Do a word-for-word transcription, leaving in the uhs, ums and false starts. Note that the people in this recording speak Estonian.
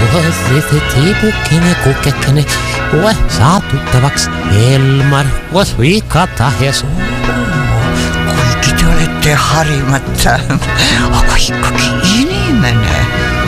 Tiipukkinen, kukkekkinen, ue saa tuttavaks Elmar, vois viikata hesu. Kuinka te olette harimatta, aga ikkagi inimene.